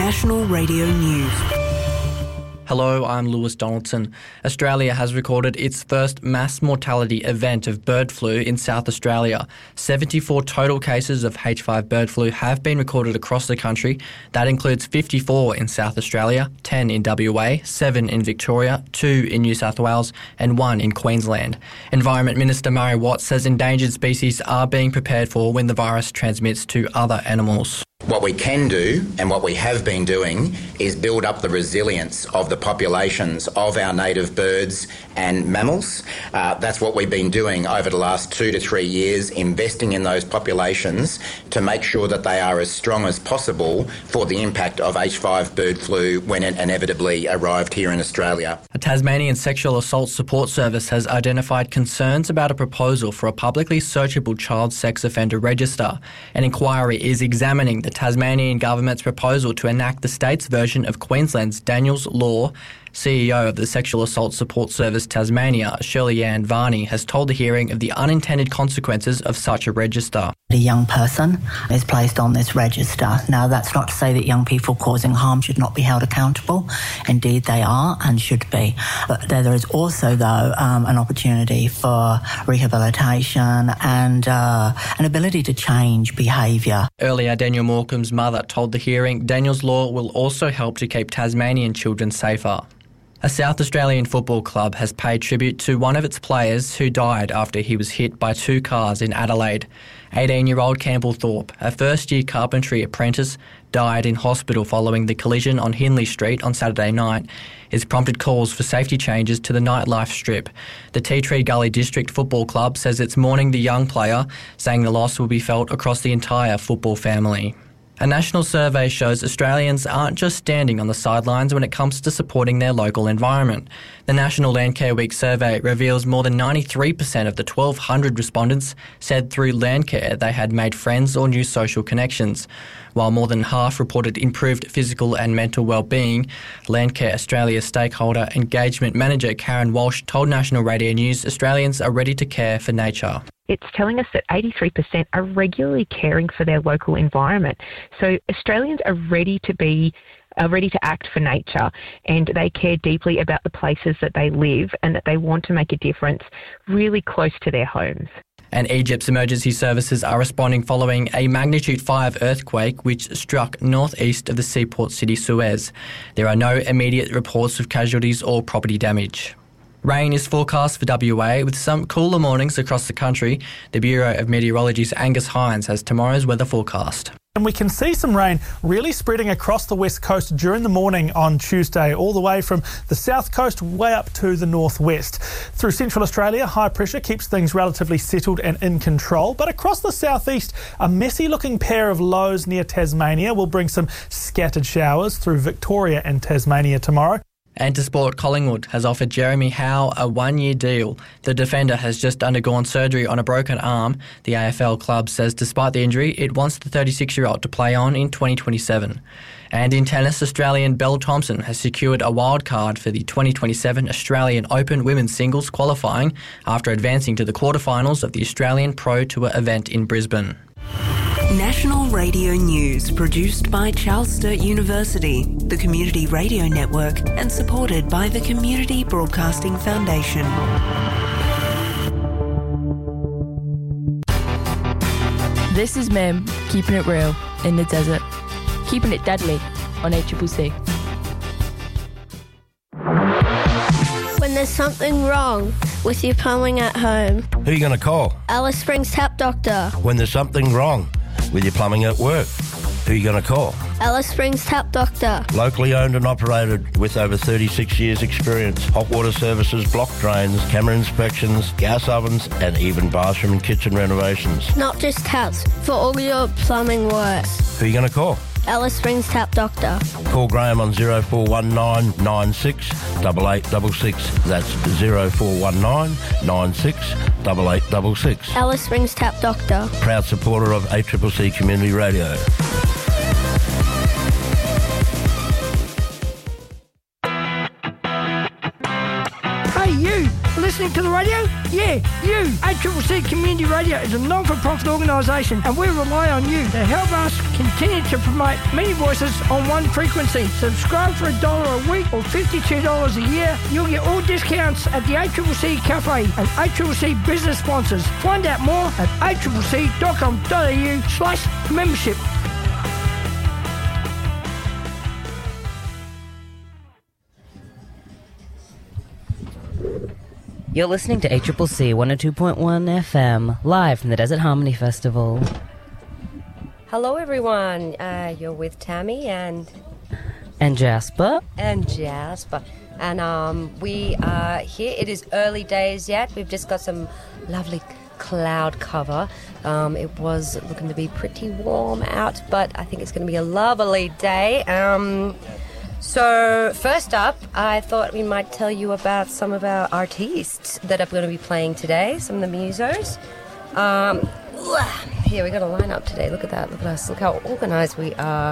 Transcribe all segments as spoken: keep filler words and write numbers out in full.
National Radio News. Hello, I'm Lewis Donaldson. Australia has recorded its first mass mortality event of bird flu in South Australia. seventy-four total cases of H five bird flu have been recorded across the country. That includes fifty-four in South Australia, ten in W A, seven in Victoria, two in New South Wales and one in Queensland. Environment Minister Murray Watt says endangered species are being prepared for when the virus transmits to other animals. What we can do and what we have been doing is build up the resilience of the populations of our native birds and mammals. Uh, that's what we've been doing over the last two to three years, investing in those populations to make sure that they are as strong as possible for the impact of H five bird flu when it inevitably arrived here in Australia. A Tasmanian sexual assault support service has identified concerns about a proposal for a publicly searchable child sex offender register. An inquiry is examining the Tasmanian government's proposal to enact the state's version of Queensland's Daniels Law. C E O of the Sexual Assault Support Service Tasmania, Shirley-Ann Varney, has told the hearing of the unintended consequences of such a register. A young person is placed on this register. Now, that's not to say that young people causing harm should not be held accountable. Indeed, they are and should be. But there is also, though, um, an opportunity for rehabilitation and uh, an ability to change behaviour. Earlier, Daniel Morecambe's mother told the hearing Daniel's Law will also help to keep Tasmanian children safer. A South Australian football club has paid tribute to one of its players who died after he was hit by two cars in Adelaide. eighteen-year-old Campbell Thorpe, a first-year carpentry apprentice, died in hospital following the collision on Hindley Street on Saturday night. It's prompted calls for safety changes to the nightlife strip. The Tea Tree Gully District Football Club says it's mourning the young player, saying the loss will be felt across the entire football family. A national survey shows Australians aren't just standing on the sidelines when it comes to supporting their local environment. The National Landcare Week survey reveals more than ninety-three percent of the twelve hundred respondents said through Landcare they had made friends or new social connections. While more than half reported improved physical and mental well-being, Landcare Australia stakeholder engagement manager Karen Walsh told National Radio News Australians are ready to care for nature. It's telling us that eighty-three percent are regularly caring for their local environment. So Australians are ready to be are ready to act for nature, and they care deeply about the places that they live and that they want to make a difference really close to their homes. And Egypt's emergency services are responding following a magnitude five earthquake which struck northeast of the seaport city Suez. There are no immediate reports of casualties or property damage. Rain is forecast for W A with some cooler mornings across the country. The Bureau of Meteorology's Angus Hines has tomorrow's weather forecast. And we can see some rain really spreading across the west coast during the morning on Tuesday, all the way from the south coast way up to the northwest. Through central Australia, high pressure keeps things relatively settled and in control. But across the southeast, a messy-looking pair of lows near Tasmania will bring some scattered showers through Victoria and Tasmania tomorrow. And to sport, Collingwood has offered Jeremy Howe a one-year deal. The defender has just undergone surgery on a broken arm. The A F L club says despite the injury, it wants the thirty-six-year-old to play on in twenty twenty-seven. And in tennis, Australian Belle Thompson has secured a wild card for the twenty twenty-seven Australian Open Women's Singles qualifying after advancing to the quarterfinals of the Australian Pro Tour event in Brisbane. National Radio News, produced by Charles Sturt University, the Community Radio Network, and supported by the Community Broadcasting Foundation. This is Mem, keeping it real in the desert, keeping it deadly on A C C C. When there's something wrong with your plumbing at home, who are you going to call? Alice Springs Tap Doctor. When there's something wrong with your plumbing at work, who are you going to call? Alice Springs Tap Doctor. Locally owned and operated with over thirty-six years experience. Hot water services, block drains, camera inspections, gas ovens and even bathroom and kitchen renovations. Not just taps, for all your plumbing works. Who are you going to call? Alice Springs Tap Doctor. Call Graham on zero four one nine nine six eight eight six six. That's zero four one nine nine six eight eight six six. Alice Springs Tap Doctor. Proud supporter of A C C C Community Radio. Hey you, listening to the radio? Yeah, you. A C C C Community Radio is a non-for-profit organisation and we rely on you to help us continue to promote many voices on one frequency. Subscribe for a dollar a week or fifty-two dollars a year. You'll get all discounts at the A C C C Cafe and A C C C business sponsors. Find out more at a c c c dot com dot a u slash membership. You're listening to A C C C one oh two point one F M, live from the Desert Harmony Festival. Hello everyone, uh, you're with Tammy and... And Jasper. And Jasper. And um, we are here. It is early days yet. We've just got some lovely cloud cover. Um, it was looking to be pretty warm out, but I think it's going to be a lovely day. Um... So, first up, I thought we might tell you about some of our artists that are going to be playing today, some of the musos. Um, here, we got a lineup today. Look at that. Look at us. Look how organised we are.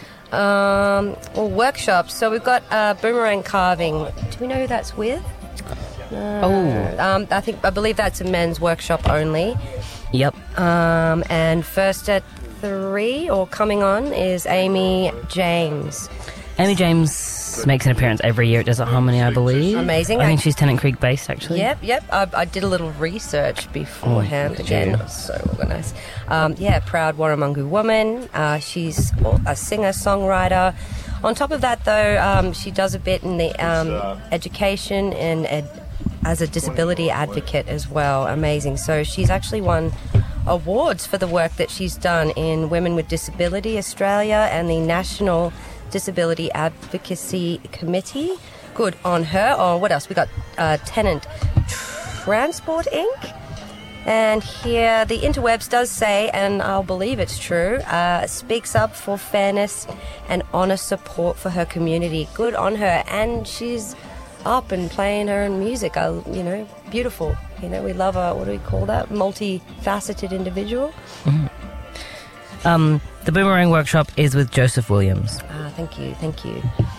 Um, well, workshops. So, we've got uh, Boomerang Carving. Do we know who that's with? Uh, oh. Um, I think, I believe that's a men's workshop only. Yep. Um, and first at three, or coming on, is Amy James. Amy James makes an appearance every year at Desert Harmony, I believe. Amazing. I think she's Tennant Creek based, actually. Yep, yep. I, I did a little research beforehand. Oh, again, so organised. Um, yeah, proud Warramungu woman. Uh, she's a singer-songwriter. On top of that, though, um, she does a bit in the um, education and ed- as a disability advocate as well. Amazing. So she's actually won awards for the work that she's done in Women with Disability Australia and the National Disability Advocacy Committee. Good on her. Oh, what else? We got uh, Tennant Transport Incorporated. And here the interwebs does say, and I'll believe it's true, uh, speaks up for fairness and honest support for her community. Good on her. And she's up and playing her own music. I, you know, beautiful. You know, we love a, what do we call that? Multifaceted individual. Mm-hmm. Um, the Boomerang Workshop is with Joseph Williams. Ah, thank you, thank you.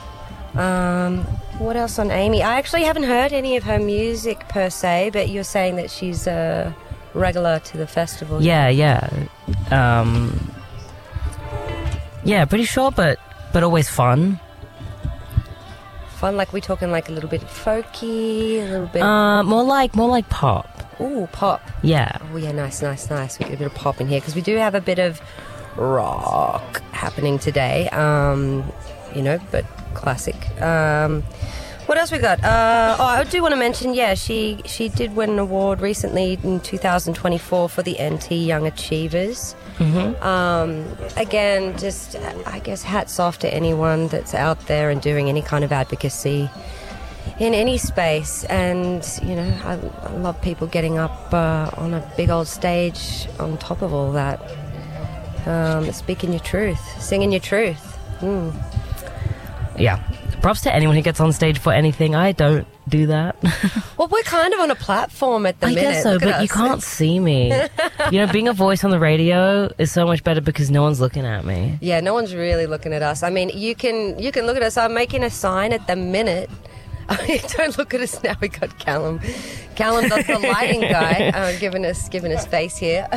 Um, what else on Amy? I actually haven't heard any of her music per se, but you're saying that she's a regular to the festival. Yeah, yeah. Um, yeah, pretty short, but but always fun. Fun, like we talking like a little bit folky, a little bit. Uh, more like more like pop. Ooh, pop. Yeah. Oh yeah, nice, nice, nice. We get a bit of pop in here because we do have a bit of rock happening today. Um, you know, but classic. Um, what else we got? Uh, oh, I do want to mention, yeah, she she did win an award recently in two thousand twenty-four for the N T Young Achievers. Mm-hmm. Um, again, just I guess hats off to anyone that's out there and doing any kind of advocacy in any space. And you know, I, I love people getting up uh, on a big old stage on top of all that, um, speaking your truth, singing your truth. Mm. Yeah, props to anyone who gets on stage for anything. I don't do that. Well, we're kind of on a platform at the I minute. guess so, Look but at you us. can't see me. You know, being a voice on the radio is so much better because no one's looking at me. Yeah, no one's really looking at us. I mean, you can you can look at us. I'm making a sign at the minute. Don't look at us now. We got Callum. Callum, the, the lighting guy, uh, giving us giving us face here.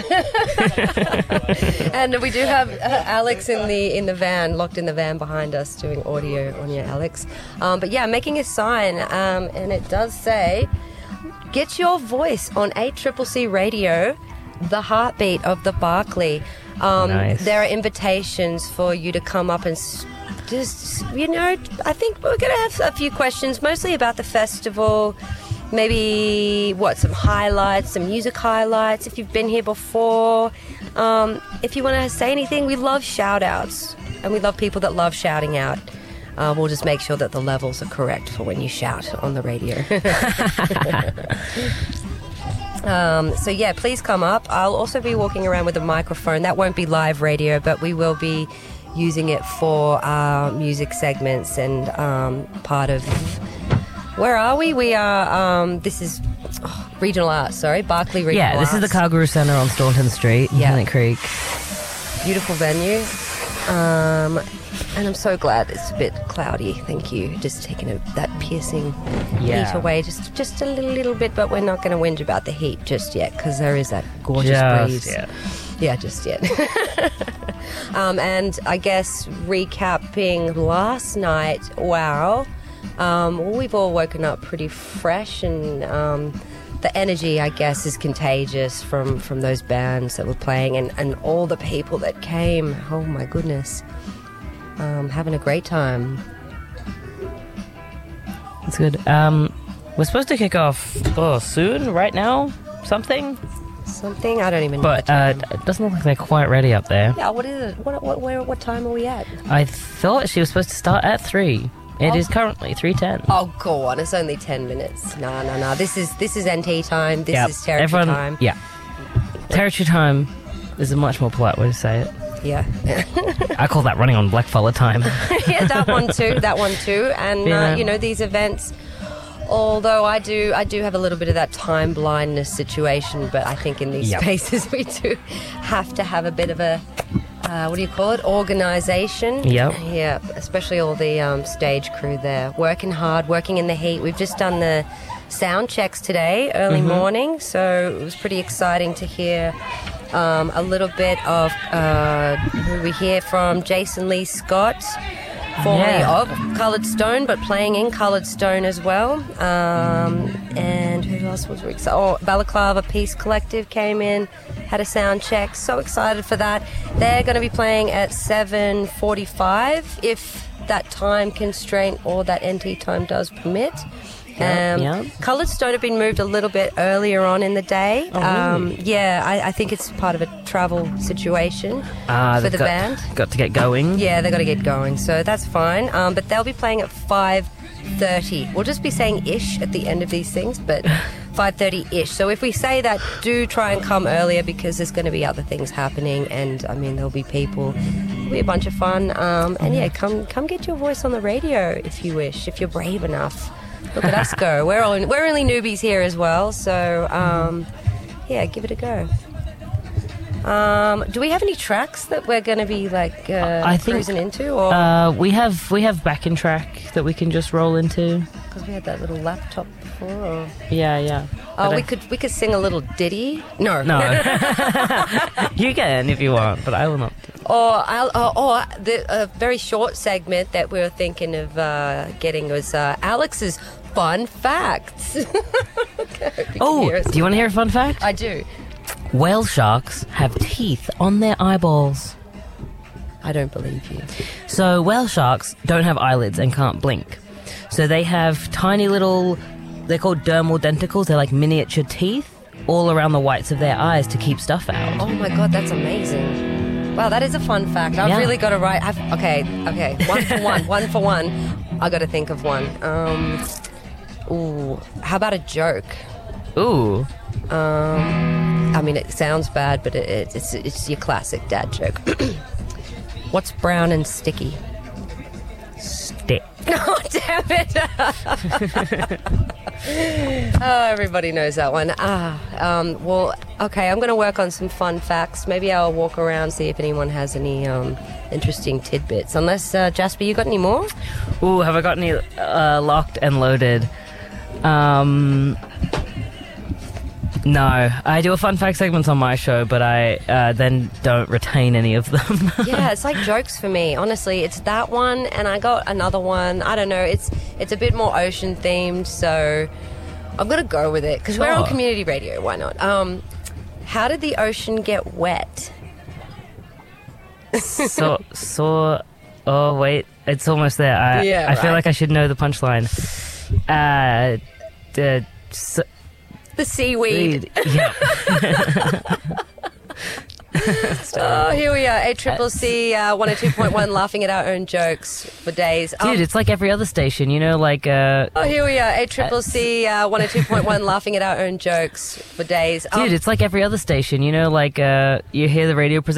And we do have uh, Alex in the in the van, locked in the van behind us, doing audio on you, Alex. Um, but yeah, making a sign, um, and it does say, "Get your voice on A C C C Radio, the heartbeat of the Barclay." Um, Nice. There are invitations for you to come up and. S- Just, you know, I think we're going to have a few questions, mostly about the festival, maybe, what, some highlights, some music highlights, if you've been here before. Um, if you want to say anything, we love shout-outs, and we love people that love shouting out. Uh, we'll just make sure that the levels are correct for when you shout on the radio. Um, so yeah, please come up. I'll also be walking around with a microphone. That won't be live radio, but we will be using it for our music segments and um, part of... Where are we? We are... Um, this is oh, Regional Arts, sorry. Barclay Regional Yeah, this Arts. is the Carguru Centre on Staunton Street in Yeah. Tennant Creek. Beautiful venue. Um, And I'm so glad it's a bit cloudy. Thank you. Just taking a, that piercing Yeah. heat away, just just a little, little bit. But we're not going to whinge about the heat just yet because there is that gorgeous Just breeze. yet. Yeah, just yet. um, and I guess recapping last night. Wow, um, well, we've all woken up pretty fresh and. Um, The energy, I guess, is contagious from, from those bands that were playing and, and all the people that came. Oh, my goodness. Um, having a great time. That's good. Um, we're supposed to kick off oh, soon, right now? Something? Something? I don't even know. But uh, it doesn't look like they're quite ready up there. Yeah, what is it? What, what, where, what time are we at? I thought she was supposed to start at three. It Oh. is currently three ten. Oh, go on. It's only ten minutes. No, no, no. This is this is N T time. This Yep. is territory Everyone, time. Yeah. Territory time is a much more polite way to say it. Yeah. I call that running on blackfella time. Yeah, that one too. That one too. And, Yeah. uh, you know, these events... Although I do, I do have a little bit of that time blindness situation, but I think in these Yep. spaces we do have to have a bit of a, uh, what do you call it, organisation. Yep. Yeah, especially all the um, stage crew there, working hard, working in the heat. We've just done the sound checks today, early Mhm. morning, so it was pretty exciting to hear um, a little bit of uh, who we hear from Jason Lee Scott. Formerly Yeah. of Coloured Stone, but playing in Coloured Stone as well. Um, and who else was we excited? Oh, Balaclava Peace Collective came in, had a sound check. So excited for that. They're going to be playing at seven forty-five if that time constraint or that N T time does permit. Yeah, Um, yeah. Coloured Stone have been moved a little bit earlier on in the day. Oh, um, really? Yeah, I, I think it's part of a travel situation Ah, for they've the got, band. Got to get going. Yeah, they got to get going, so that's fine. Um, but they'll be playing at five thirty. We'll just be saying ish at the end of these things, but five thirty ish. So if we say that, do try and come earlier because there's going to be other things happening, and I mean there'll be people. It'll be a bunch of fun. Um, and yeah, come come get your voice on the radio if you wish, if you're brave enough. Look at us go. We're all, we're only newbies here as well, so um, yeah, give it a go. Um, do we have any tracks that we're going to be like uh, I think cruising into, or uh, we have we have backing track that we can just roll into. because we had that little laptop before? Or... Yeah, yeah. Oh, But we I- could we could sing a little ditty. No, No. You can if you want, but I will not. or I'll, or, or the a very short segment that we were thinking of uh, getting was uh, Alex's fun facts. Oh, do you want to hear a fun fact? I do. Whale sharks have teeth on their eyeballs. I don't believe you. So whale sharks don't have eyelids and can't blink. So they have tiny little, they're called dermal denticles. They're like miniature teeth all around the whites of their eyes to keep stuff out. Oh my god, that's amazing. Wow, that is a fun fact. I've Yeah. really got to write. I've, okay, okay, one for one, one for one. I got to think of one. Um, ooh, how about a joke? Ooh. Um, I mean, it sounds bad, but it, it, it's it's your classic dad joke. What's brown and sticky? Stick. Oh, damn it! Oh, everybody knows that one. Ah, um, well, okay, I'm going to work on some fun facts. Maybe I'll walk around, see if anyone has any um, interesting tidbits. Unless, uh, Jasper, you got any more? Ooh, have I got any uh, locked and loaded? Um... No, I do a fun fact segment on my show, but I uh, then don't retain any of them. Yeah, it's like jokes for me. Honestly, it's that one, and I got another one. I don't know. It's it's a bit more ocean themed, so I'm gonna go with it because we're on Sure. community radio. Why not? Um, how did the ocean get wet? so, so, oh wait, it's almost there. I, Yeah, I feel right. like I should know the punchline. Uh, the, so, The seaweed. Yeah. Oh, here we are. A Triple C uh, one oh two point one, laughing at our own jokes for days. Um, Dude, it's like every other station, you know, like. Uh, Oh, here we are. A Triple C uh, one oh two point one, laughing at our own jokes for days. Um, Dude, it's like every other station, you know, like uh, you hear the radio presenter.